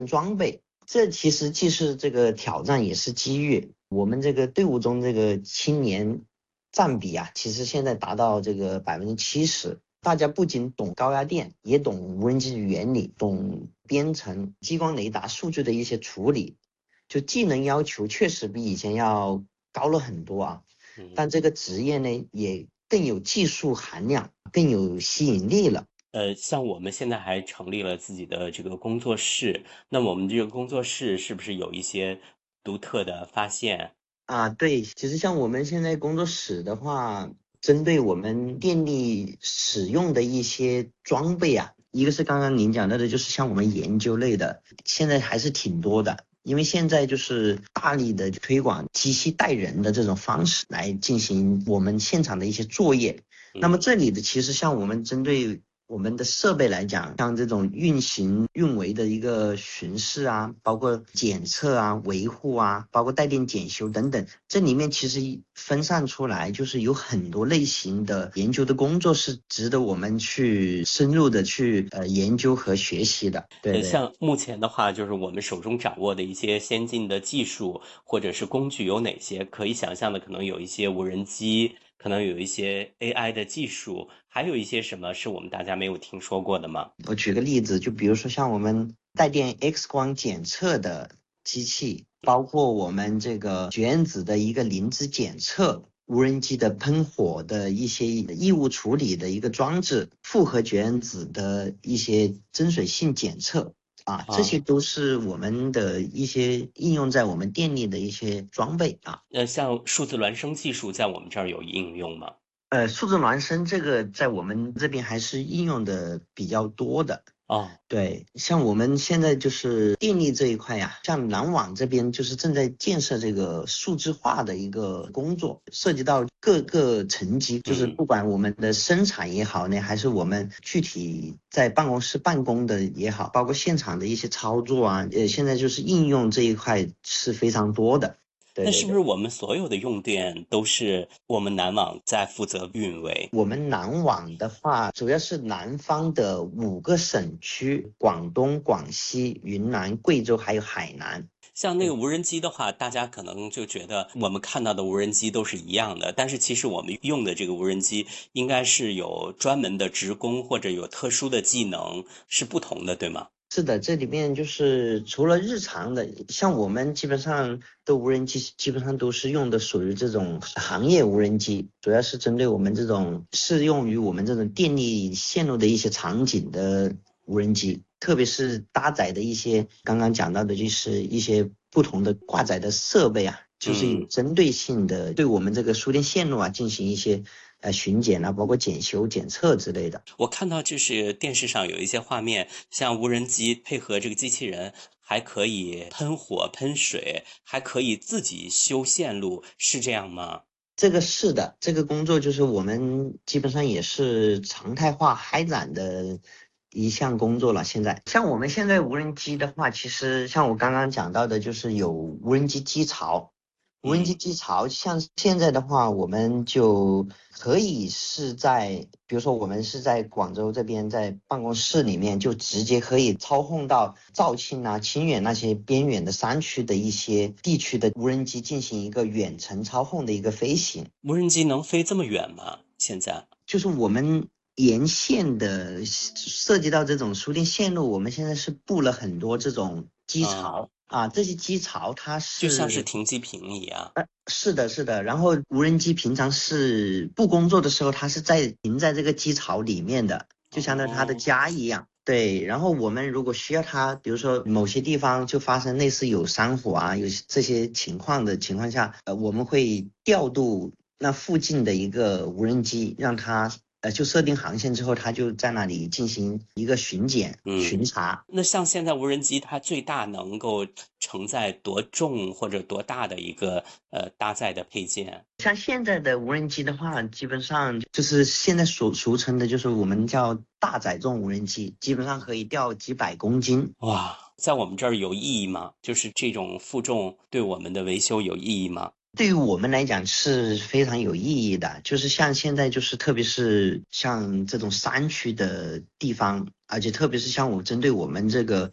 装备。这其实既是这个挑战，也是机遇。我们这个队伍中这个青年占比啊，其实现在达到这个70%。大家不仅懂高压电，也懂无人机的原理，懂编程、激光雷达数据的一些处理，就技能要求确实比以前要高了很多啊。但这个职业呢，也更有技术含量，更有吸引力了。 像我们现在还成立了自己的这个工作室，那我们这个工作室是不是有一些独特的发现？ 对，其实像我们现在工作室的话，针对我们电力使用的一些装备啊，一个是刚刚您讲到的，就是像我们研究类的，现在还是挺多的。因为现在就是大力的推广机器带人的这种方式来进行我们现场的一些作业。那么这里的其实像我们针对我们的设备来讲，像这种运行运维的一个巡视啊，包括检测啊、维护啊，包括带电检修等等，这里面其实分散出来，就是有很多类型的研究的工作是值得我们去深入的去研究和学习的。对对。 像目前的话，就是我们手中掌握的一些先进的技术或者是工具有哪些？可以想象的，可能有一些无人机，可能有一些 AI 的技术，还有一些什么是我们大家没有听说过的吗？ 我举个例子，就比如说像我们带电 X 光检测的机器，包括我们这个绝缘子的一个离子检测，无人机的喷火的一些异物处理的一个装置，复合绝缘子的一些增水性检测这些都是我们的一些应用在我们电力的一些装备啊。 像数字孪生技术在我们这儿有应用吗？ 数字孪生这个在我们这边还是应用的比较多的。 哦， 对，像我们现在就是电力这一块呀，像南网这边就是正在建设这个数字化的一个工作，涉及到各个层级，就是不管我们的生产也好呢，还是我们具体在办公室办公的也好，包括现场的一些操作啊，现在就是应用这一块是非常多的。对那对对。 是不是我们所有的用电都是我们南网在负责运维？ 我们南网的话，主要是南方的5个省区：广东、广西、云南、贵州还有海南。 像那个无人机的话，大家可能就觉得我们看到的无人机都是一样的，但是其实我们用的这个无人机应该是有专门的职工或者有特殊的技能，是不同的，对吗？ 是的，这里面就是除了日常的，像我们基本上的无人机，基本上都是用的属于这种行业无人机，主要是针对我们这种适用于我们这种电力线路的一些场景的无人机，特别是搭载的一些刚刚讲到的，就是一些不同的挂载的设备啊，就是有针对性的对我们这个输电线路啊进行一些巡检啊，包括检修、检测之类的。 我看到就是电视上有一些画面，像无人机配合这个机器人，还可以喷火、喷水，还可以自己修线路，是这样吗？ 这个是的，这个工作就是我们基本上也是常态化开展的一项工作了。现在，像我们现在无人机的话，其实像我刚刚讲到的，就是有无人机机槽。无人机机槽，像现在的话，我们就可以是在，比如说我们是在广州这边，在办公室里面，就直接可以操控到肇庆啊、清远那些边远的山区的一些地区的无人机进行一个远程操控的一个飞行。 无人机能飞这么远吗？现在？ 就是我们沿线的涉及到这种输电线路，我们现在是布了很多这种机槽这些机槽它就像是是停机坪一样。 是的，是的。然后无人机平常是不工作的时候，它是停在这个机槽里面的，就相当于它的家一样。对，然后我们如果需要它，比如说某些地方就发生类似有山火啊，有这些情况的情况下，我们会调度那附近的一个无人机，让它就设定航线之后，它就在那里进行一个巡检、巡查。 那像现在无人机，它最大能够承载多重或者多大的一个搭载的配件？ 像现在的无人机的话，基本上就是现在俗称的，就是我们叫大载重无人机，基本上可以吊几百公斤。 哇，在我们这儿有意义吗？就是这种负重对我们的维修有意义吗？ 对于我们来讲是非常有意义的，就是像现在就是特别是像这种山区的地方，而且特别是像针对我们这个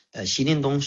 西电东